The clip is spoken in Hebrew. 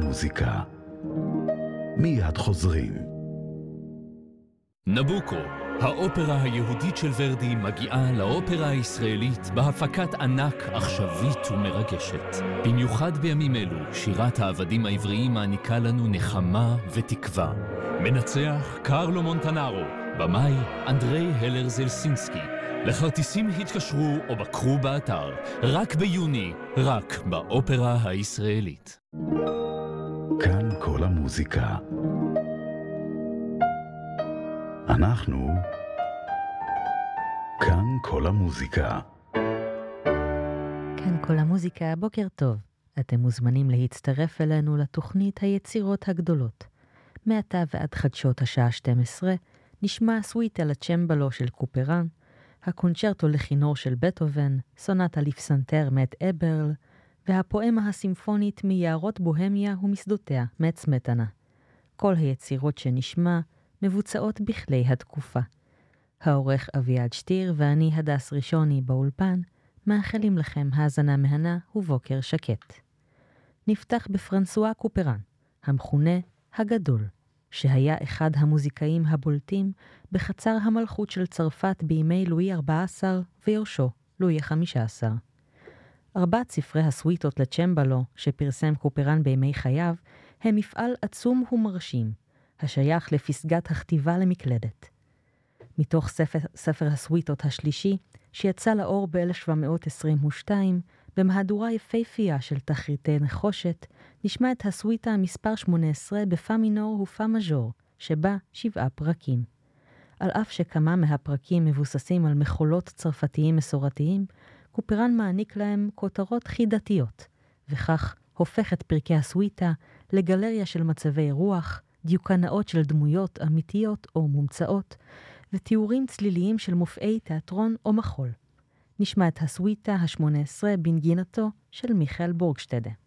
המוזיקה. מיד חוזרים. נבוקו, האופרה היהודית של ורדי מגיעה לאופרה הישראלית בהפקת ענק עכשווית ומרגשת. במיוחד בימים אלו, שירת העבדים העבריים מעניקה לנו נחמה ותקווה. מנצח קרלו מונטנארו, במאי אנדרי הלר זלסינסקי. לכרטיסים התקשרו או בקרו באתר, רק ביוני, רק באופרה הישראלית. כאן כל המוזיקה. אנחנו כאן כל המוזיקה. כאן כל המוזיקה, בוקר טוב. אתם מוזמנים להצטרף אלינו לתוכנית היצירות הגדולות. מעתה ועד חדשות השעה 12 נשמע סוויטה לצ'מבלו של קופרן, הקונצ'רטו לכינור של בטהובן, סונטה לפסנתר מאת אברל, והפואמה הסימפונית מיערות בוהמיה ומשדותיה מאת סמטנה. כל היצירות שנשמע מבוצעות בכלי התקופה. העורך אביעד שטיר ואני הדס ראשוני באולפן, מאחלים לכם האזנה מהנה ובוקר שקט. נפתח בפרנסואה קופרן, המכונה הגדול, שהיה אחד המוזיקאים הבולטים בחצר המלכות של צרפת בימי לואי 14 ויורשו לואי 15. 4 ספרי הסוויטות לצ'מבלו שפרסם קופרן בימי חייו הם מפעל עצום ומרשים, השייך לפסגת הכתיבה למקלדת. מתוך ספר הסוויטות השלישי, שיצא לאור ב-1722, במהדורה יפהפייה של תחריטי נחושת, נשמע את הסוויטה מספר 18 בפא מינור ופא מז'ור, שבה 7 פרקים. על אף שכמה מהפרקים מבוססים על מחולות צרפתיים מסורתיים, קופרן מעניק להם כותרות חידתיות, וכך הופך את פרקי הסוויטה לגלריה של מצבי רוח, דיוקנאות של דמויות אמיתיות או מומצאות, ותיאורים צליליים של מופעי תיאטרון או מחול. נשמע את הסוויטה ה-18 בנגינתו של מיכאל בורגשטדה.